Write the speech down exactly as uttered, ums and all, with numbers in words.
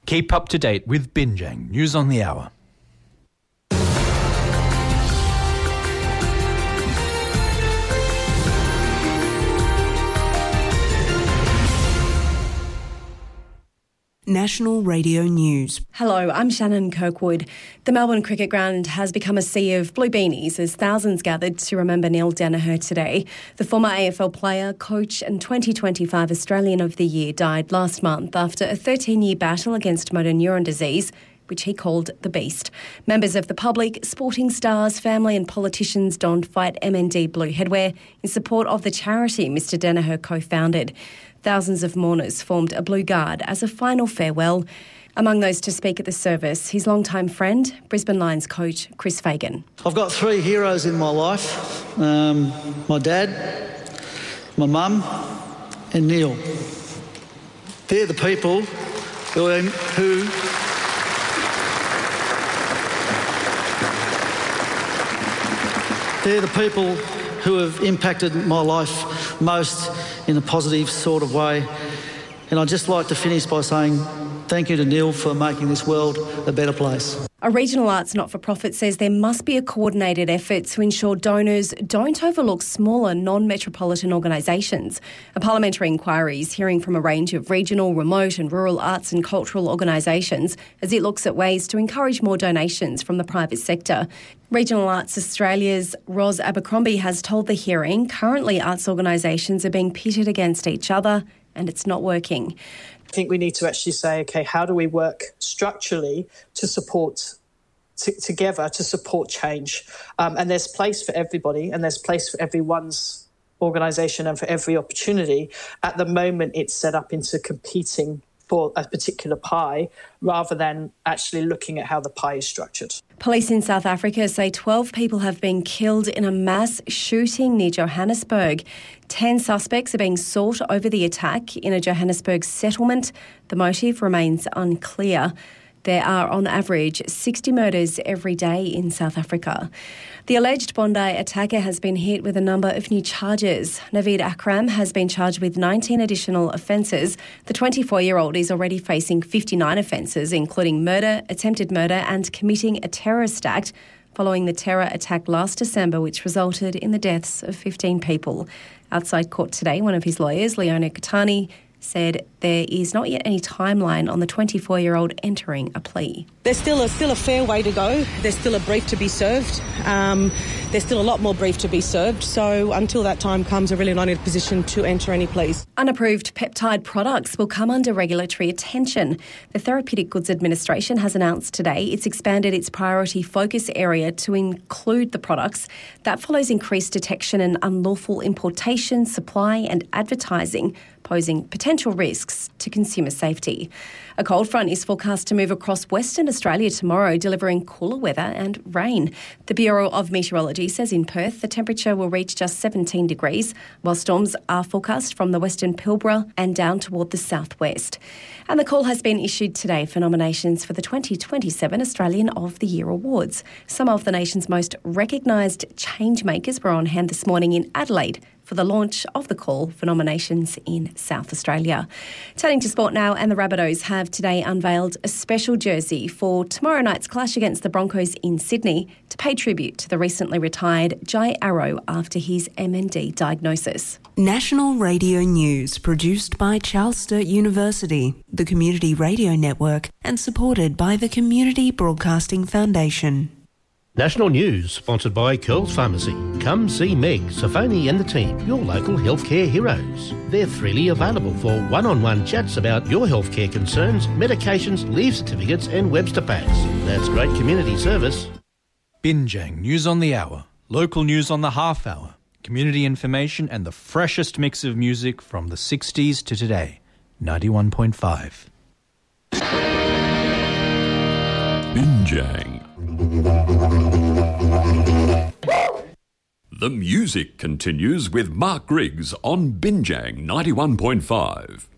Keep up to date with Binjang News on the Hour. National Radio News. Hello, I'm Shannon Kirkwood. The Melbourne Cricket Ground has become a sea of blue beanies as thousands gathered to remember Neil Daniher today. The former A F L player, coach and twenty twenty-five Australian of the Year died last month after a thirteen-year battle against motor neuron disease, which he called the Beast. Members of the public, sporting stars, family and politicians donned Fight M N D blue headwear in support of the charity Mister Daniher co-founded. Thousands of mourners formed a blue guard as a final farewell. Among those to speak at the service, his longtime friend, Brisbane Lions coach Chris Fagan. I've got three heroes in my life. Um, my dad, my mum and Neil. They're the people who... who they're the people who have impacted my life most in a positive sort of way. And I'd just like to finish by saying thank you to Neil for making this world a better place. A regional arts not-for-profit says there must be a coordinated effort to ensure donors don't overlook smaller non-metropolitan organisations. A parliamentary inquiry is hearing from a range of regional, remote and rural arts and cultural organisations as it looks at ways to encourage more donations from the private sector. Regional Arts Australia's Ros Abercrombie has told the hearing currently arts organisations are being pitted against each other and it's not working. I think we need to actually say, OK, how do we work structurally to support, t- together to support change? Um, and there's place for everybody and there's place for everyone's organisation and for every opportunity. At the moment, it's set up into competing for a particular pie rather than actually looking at how the pie is structured. Police in South Africa say twelve people have been killed in a mass shooting near Johannesburg. Ten suspects are being sought over the attack in a Johannesburg settlement. The motive remains unclear. There are, on average, sixty murders every day in South Africa. The alleged Bondi attacker has been hit with a number of new charges. Naveed Akram has been charged with nineteen additional offences. The twenty-four-year-old is already facing fifty-nine offences, including murder, attempted murder and committing a terrorist act following the terror attack last December, which resulted in the deaths of fifteen people. Outside court today, one of his lawyers, Leona Katani, said there is not yet any timeline on the twenty-four-year-old entering a plea. There's still a, still a fair way to go. There's still a brief to be served. Um, there's still a lot more brief to be served. So until that time comes, we're really not in a position to enter any pleas. Unapproved peptide products will come under regulatory attention. The Therapeutic Goods Administration has announced today it's expanded its priority focus area to include the products. That follows increased detection and unlawful importation, supply and advertising, posing potential risks to consumer safety. A cold front is forecast to move across Western Australia tomorrow, delivering cooler weather and rain. The Bureau of Meteorology says in Perth the temperature will reach just seventeen degrees, while storms are forecast from the Western Pilbara and down toward the southwest. And the call has been issued today for nominations for the twenty twenty-seven Australian of the Year Awards. Some of the nation's most recognised changemakers were on hand this morning in Adelaide for the launch of the call for nominations in South Australia. Turning to sport now, and the Rabbitohs have today unveiled a special jersey for tomorrow night's clash against the Broncos in Sydney to pay tribute to the recently retired Jai Arrow after his M N D diagnosis. National Radio News, produced by Charles Sturt University, the Community Radio Network, and supported by the Community Broadcasting Foundation. National News, sponsored by Curls Pharmacy. Come see Meg, Safoni and the team, your local healthcare heroes. They're freely available for one-on-one chats about your healthcare concerns, medications, leave certificates and Webster packs. That's great community service. Binjang News on the Hour, local news on the half hour, community information and the freshest mix of music from the sixties to today. ninety-one point five. Binjang. The music continues with Mark Griggs on Binjang ninety-one point five.